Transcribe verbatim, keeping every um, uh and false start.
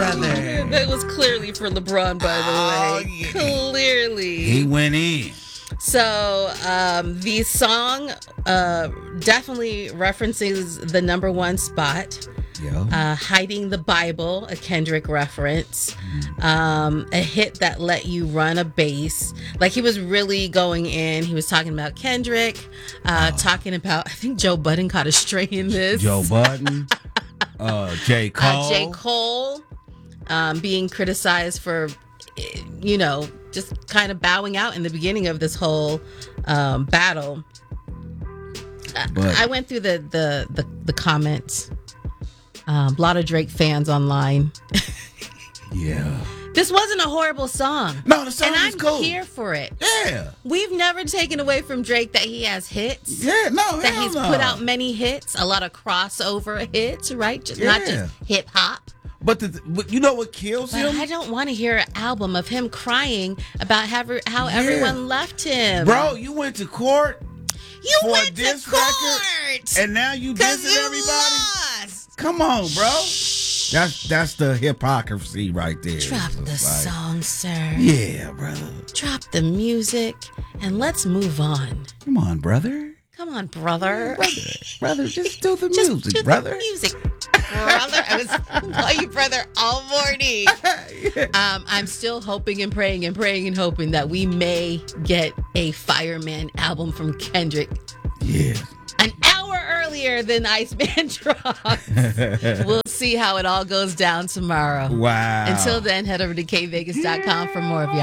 brother. That was clearly for LeBron, by the Oh, way. yeah. Clearly. He went in. So um, the song uh, definitely references the number one spot. Yo. Uh, Hiding the Bible, a Kendrick reference. Um, a hit that let you run a bass. Like, he was really going in. He was talking about Kendrick, uh, oh. talking about, I think Joe Budden caught a stray in this. Joe Budden. uh, J. Cole. Uh, J. Cole um, being criticized for, you know, just kind of bowing out in the beginning of this whole um, battle. But, I went through the, the, the, the comments. Um, a lot of Drake fans online. Yeah. This wasn't a horrible song. No, the song and is I'm cool. here for it. Yeah. We've never taken away from Drake that he has hits. Yeah, no, That hell he's no. put out many hits, a lot of crossover hits, right? Just Yeah. not just hip hop. But, the, but you know what kills But him? I don't want to hear an album of him crying about how, how Yeah. everyone left him. Bro, you went to court you for went a diss to court. record, and now you Because dissing you everybody? lost. Come on, bro. That's that's the hypocrisy right there. Drop the like, song, sir. Yeah, brother. Drop the music, and let's move on. Come on, brother. Come on, brother. Brother, brother, just do the Just music, do brother. the music, brother. I was calling you brother all morning. Yeah. Um, I'm still hoping and praying and praying and hoping that we may get a Fireman album from Kendrick. Yeah. An hour earlier than Iceman drops. We'll see how it all goes down tomorrow. Wow. Until then, head over to k vegas dot com for more of your